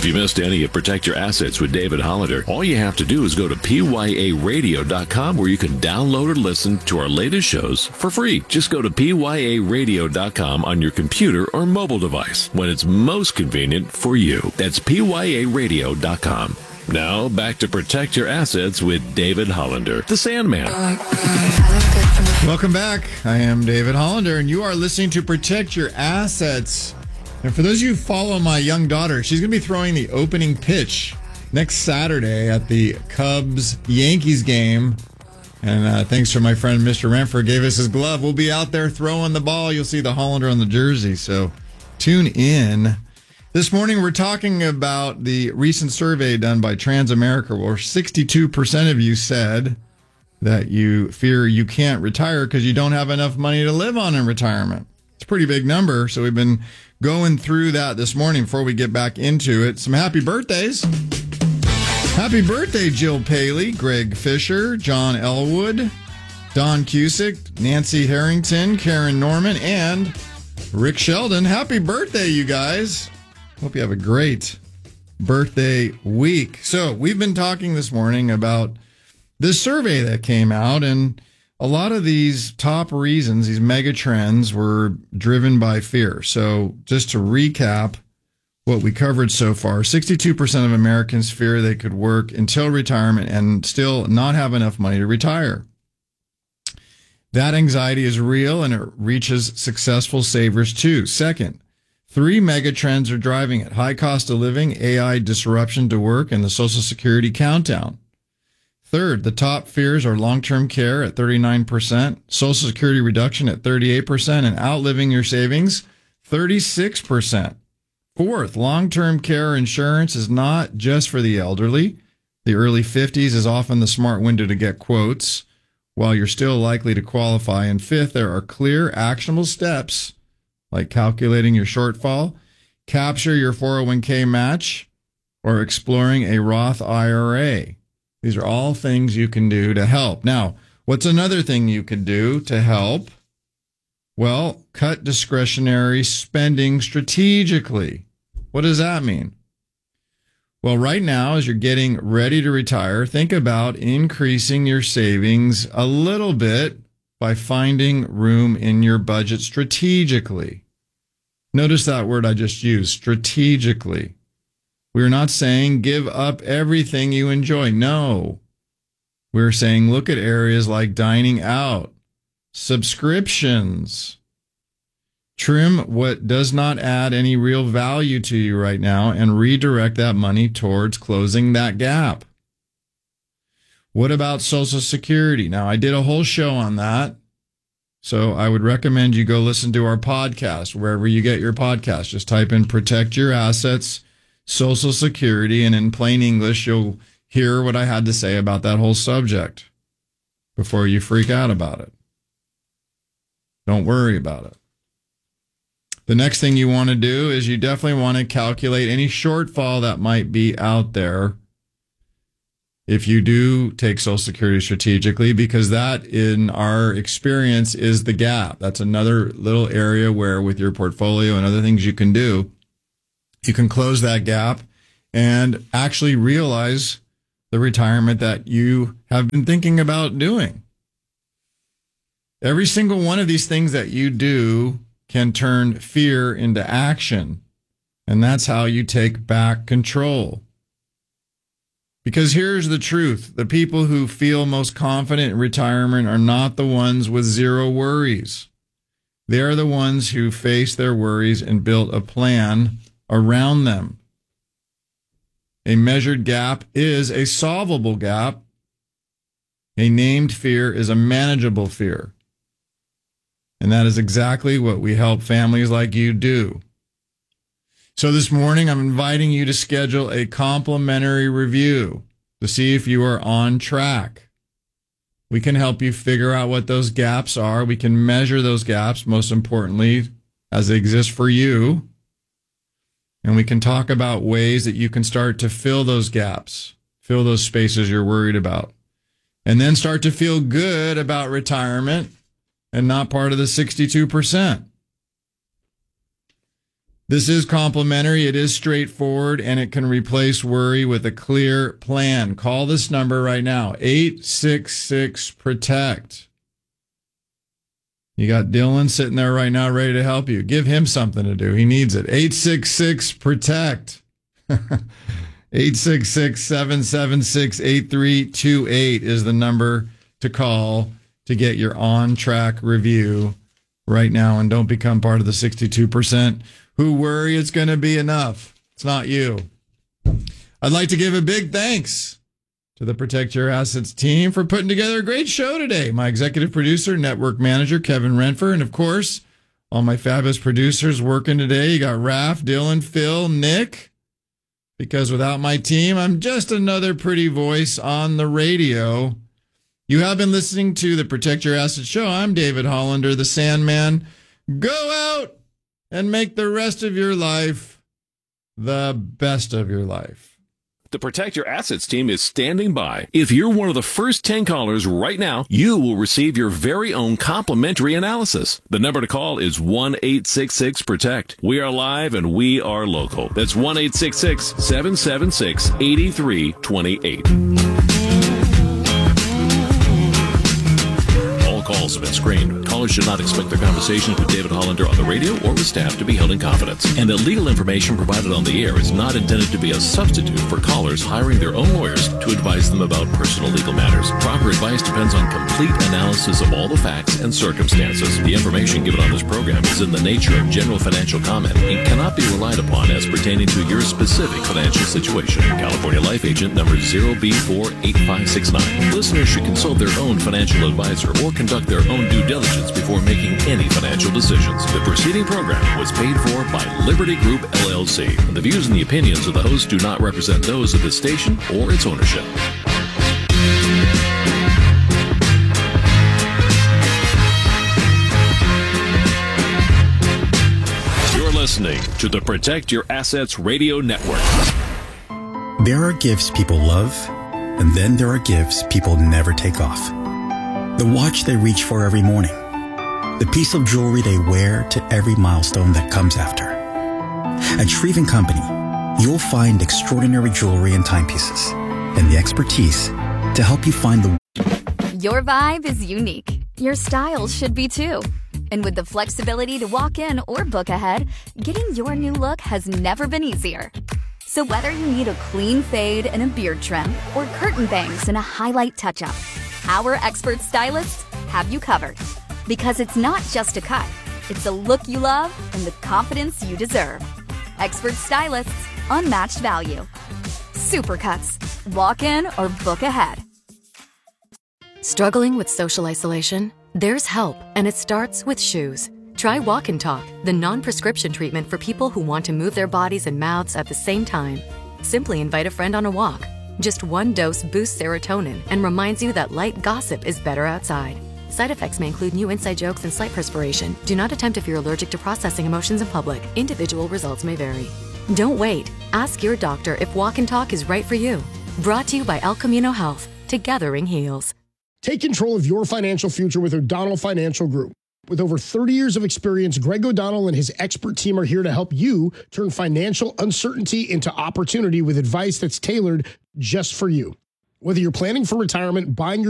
you missed any of Protect Your Assets with David Hollander, all you have to do is go to pyaradio.com where you can download or listen to our latest shows for free. Just go to pyaradio.com on your computer or mobile device when it's most convenient for you. That's pyaradio.com. Now, back to Protect Your Assets with David Hollander, the Sandman. Welcome back. I am David Hollander, and you are listening to Protect Your Assets. And for those of you who follow my young daughter, she's going to be throwing the opening pitch next Saturday at the Cubs-Yankees game. And thanks to my friend Mr. Renford, gave us his glove. We'll be out there throwing the ball. You'll see the Hollander on the jersey, so tune in. This morning, we're talking about the recent survey done by Transamerica, where 62% of you said that you fear you can't retire because you don't have enough money to live on in retirement. It's a pretty big number, so we've been going through that this morning before we get back into it. Some happy birthdays. Happy birthday, Jill Paley, Greg Fisher, John Elwood, Don Cusick, Nancy Harrington, Karen Norman, and Rick Sheldon. Happy birthday, you guys. Hope you have a great birthday week. So we've been talking this morning about this survey that came out, and a lot of these top reasons, these mega trends, were driven by fear. So just to recap what we covered so far, 62% of Americans fear they could work until retirement and still not have enough money to retire. That anxiety is real, and it reaches successful savers too. Second, 3 mega trends are driving it: high cost of living, AI disruption to work, and the Social Security countdown. Third, the top fears are long-term care at 39%, Social Security reduction at 38%, and outliving your savings, 36%. Fourth, long-term care insurance is not just for the elderly. The early 50s is often the smart window to get quotes while you're still likely to qualify. And fifth, there are clear, actionable steps like calculating your shortfall, capture your 401k match, or exploring a Roth IRA. These are all things you can do to help. Now, what's another thing you can do to help? Well, cut discretionary spending strategically. What does that mean? Well, right now, as you're getting ready to retire, think about increasing your savings a little bit by finding room in your budget strategically. Notice that word I just used, strategically. We're not saying give up everything you enjoy. No. We're saying look at areas like dining out, subscriptions. Trim what does not add any real value to you right now and redirect that money towards closing that gap. What about Social Security? Now, I did a whole show on that, so I would recommend you go listen to our podcast, wherever you get your podcast. Just type in Protect Your Assets, Social Security, and in plain English, you'll hear what I had to say about that whole subject before you freak out about it. Don't worry about it. The next thing you want to do is you definitely want to calculate any shortfall that might be out there if you do take Social Security strategically, because that, in our experience, is the gap. That's another little area where, with your portfolio and other things you can do, you can close that gap and actually realize the retirement that you have been thinking about doing. Every single one of these things that you do can turn fear into action, and that's how you take back control. Because here's the truth. The people who feel most confident in retirement are not the ones with zero worries. They are the ones who face their worries and built a plan around them. A measured gap is a solvable gap. A named fear is a manageable fear. And that is exactly what we help families like you do. So this morning, I'm inviting you to schedule a complimentary review to see if you are on track. We can help you figure out what those gaps are. We can measure those gaps, most importantly, as they exist for you. And we can talk about ways that you can start to fill those gaps, fill those spaces you're worried about, and then start to feel good about retirement and not part of the 62%. This is complimentary, it is straightforward, and it can replace worry with a clear plan. Call this number right now, 866-PROTECT. You got Dylan sitting there right now ready to help you. Give him something to do. He needs it. 866-PROTECT. 866-776-8328 is the number to call to get your on-track review right now. And don't become part of the 62% who worry it's going to be enough. It's not you. I'd like to give a big thanks to the Protect Your Assets team for putting together a great show today. My executive producer, network manager, Kevin Renfer, and of course, all my fabulous producers working today. You got Raph, Dylan, Phil, Nick. Because without my team, I'm just another pretty voice on the radio. You have been listening to the Protect Your Assets show. I'm David Hollander, the Sandman. Go out and make the rest of your life the best of your life. The Protect Your Assets team is standing by. If you're one of the first 10 callers right now, you will receive your very own complimentary analysis. The number to call is 1-866-PROTECT. We are live and we are local. That's 1-866-776-8328. All calls have been screened. Callers should not expect their conversations with David Hollander on the radio or with staff to be held in confidence. And the legal information provided on the air is not intended to be a substitute for callers hiring their own lawyers to advise them about personal legal matters. Proper advice depends on complete analysis of all the facts and circumstances. The information given on this program is in the nature of general financial comment and cannot be relied upon as pertaining to your specific financial situation. California Life Agent number 0B48569. Listeners should consult their own financial advisor or conduct their own due diligence before making any financial decisions. The preceding program was paid for by Liberty Group, LLC. The views and the opinions of the hosts do not represent those of this station or its ownership. You're listening to the Protect Your Assets Radio Network. There are gifts people love, and then there are gifts people never take off. The watch they reach for every morning. The piece of jewelry they wear to every milestone that comes after. At Shreve & Company, you'll find extraordinary jewelry and timepieces and the expertise to help you find the... Your vibe is unique. Your style should be too. And with the flexibility to walk in or book ahead, getting your new look has never been easier. So whether you need a clean fade and a beard trim or curtain bangs and a highlight touch-up, our expert stylists have you covered. Because it's not just a cut, it's a look you love and the confidence you deserve. Expert stylists, unmatched value. Supercuts. Walk in or book ahead. Struggling with social isolation? There's help, and it starts with shoes. Try Walk and Talk, the non-prescription treatment for people who want to move their bodies and mouths at the same time. Simply invite a friend on a walk. Just one dose boosts serotonin and reminds you that light gossip is better outside. Side effects may include new inside jokes and slight perspiration. Do not attempt if you're allergic to processing emotions in public. Individual results may vary. Don't wait. Ask your doctor if Walk and Talk is right for you. Brought to you by El Camino Health. Togethering heals. Take control of your financial future with O'Donnell Financial Group. With over 30 years of experience, Greg O'Donnell and his expert team are here to help you turn financial uncertainty into opportunity with advice that's tailored just for you. Whether you're planning for retirement, buying your